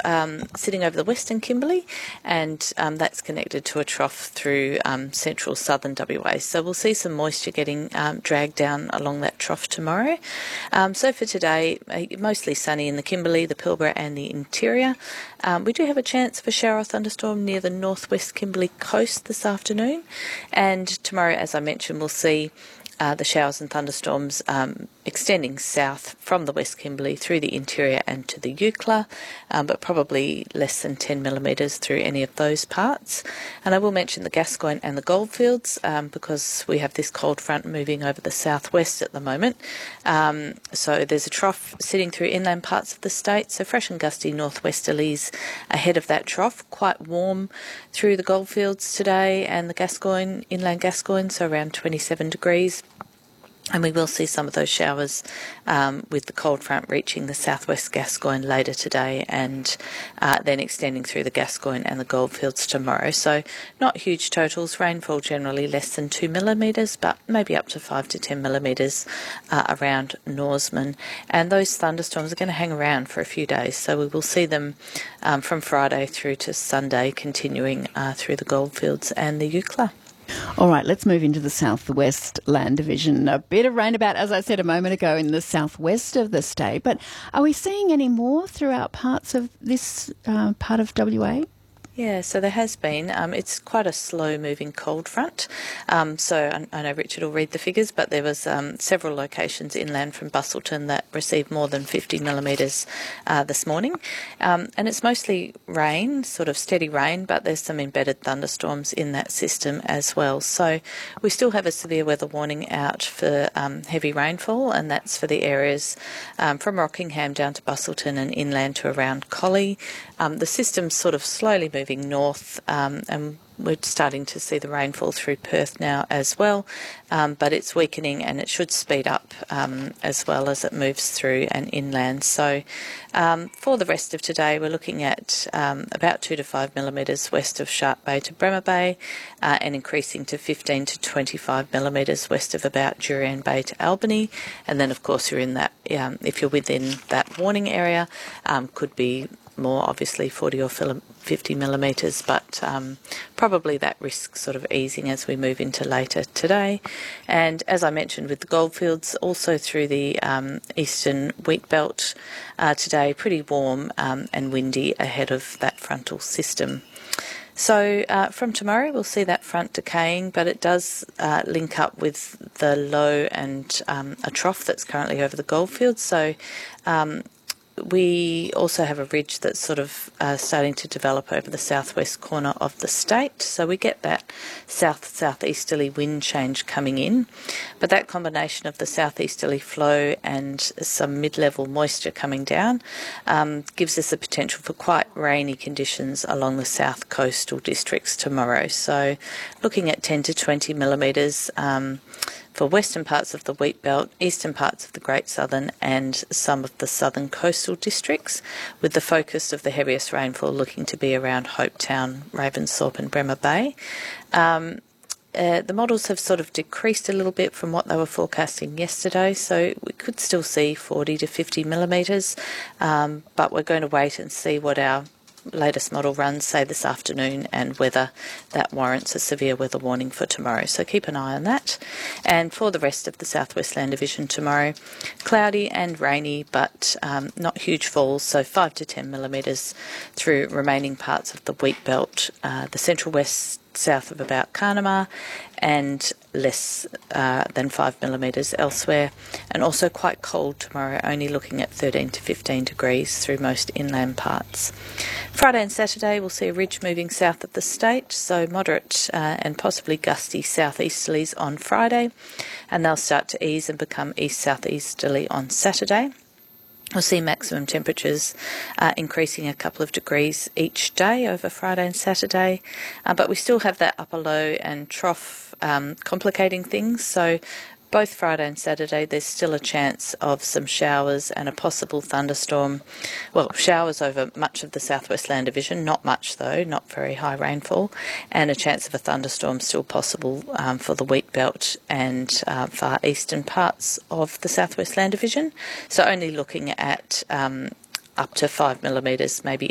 sitting over the Western Kimberley, and that's connected to a trough through central southern WA. So we'll see some moisture getting dragged down along that trough tomorrow. So for today, mostly sunny in the Kimberley, the Pilbara and the interior. We do have a chance of a shower or thunderstorm near the northwest Kimberley coast this afternoon, and tomorrow, as I mentioned, we'll see the showers and thunderstorms extending south from the West Kimberley through the interior and to the Eucla, but probably less than 10 millimetres through any of those parts. And I will mention the Gascoyne and the Goldfields because we have this cold front moving over the southwest at the moment. So there's a trough sitting through inland parts of the state, so fresh and gusty northwesterlies ahead of that trough, quite warm through the Goldfields today and the Gascoyne, inland Gascoyne, so around 27 degrees. And we will see some of those showers with the cold front reaching the southwest Gascoyne later today, and then extending through the Gascoyne and the Goldfields tomorrow. So not huge totals, rainfall generally less than 2 millimetres, but maybe up to 5 to 10 millimetres around Norseman. And those thunderstorms are going to hang around for a few days, so we will see them from Friday through to Sunday, continuing through the Goldfields and the Eucla. All right, let's move into the southwest land division. A bit of rain about, as I said a moment ago, in the southwest of the state. But are we seeing any more throughout parts of this part of WA? Yeah, so there has been. It's quite a slow-moving cold front. So I know Richard will read the figures, but there was several locations inland from Busselton that received more than 50 millimetres this morning. And it's mostly rain, sort of steady rain, but there's some embedded thunderstorms in that system as well. So we still have a severe weather warning out for heavy rainfall, and that's for the areas from Rockingham down to Busselton and inland to around Collie. The system's sort of slowly moving north, and we're starting to see the rainfall through Perth now as well, but it's weakening and it should speed up as well as it moves through and inland. So for the rest of today, we're looking at about 2 to 5 millimetres west of Shark Bay to Bremer Bay, and increasing to 15 to 25 millimetres west of about Jurien Bay to Albany. And then, of course, you're in that, if you're within that warning area, could be more, obviously 40 or 50 millimetres, but probably that risk sort of easing as we move into later today. And as I mentioned with the Goldfields, also through the eastern wheat belt today, pretty warm and windy ahead of that frontal system. So from tomorrow we'll see that front decaying, but it does link up with the low and a trough that's currently over the Goldfields. So we also have a ridge that's sort of starting to develop over the southwest corner of the state, so we get that southeasterly wind change coming in, but that combination of the southeasterly flow and some mid-level moisture coming down gives us the potential for quite rainy conditions along the south coastal districts tomorrow. So looking at 10 to 20 millimetres for western parts of the wheat belt, eastern parts of the Great Southern and some of the southern coastal districts, with the focus of the heaviest rainfall looking to be around Hopetown, Ravensthorpe and Bremer Bay. The models have sort of decreased a little bit from what they were forecasting yesterday, so we could still see 40 to 50 millimetres, but we're going to wait and see what our latest model runs say this afternoon and whether that warrants a severe weather warning for tomorrow. So keep an eye on that. And for the rest of the Southwest Land Division tomorrow, cloudy and rainy, but not huge falls, so 5 to 10 millimetres through remaining parts of the wheat belt, the central west south of about Carnamah, and less than 5 millimetres elsewhere, and also quite cold tomorrow, only looking at 13 to 15 degrees through most inland parts. Friday and Saturday we'll see a ridge moving south of the state, so moderate and possibly gusty southeasterlies on Friday, and they'll start to ease and become east-southeasterly on Saturday. We'll see maximum temperatures increasing a couple of degrees each day over Friday and Saturday, but we still have that upper low and trough complicating things. So both Friday and Saturday there's still a chance of some showers and a possible thunderstorm. Well, showers over much of the Southwest Land Division, not much though, not very high rainfall, and a chance of a thunderstorm still possible for the wheat belt and far eastern parts of the Southwest Land Division. So only looking at up to 5 millimetres, maybe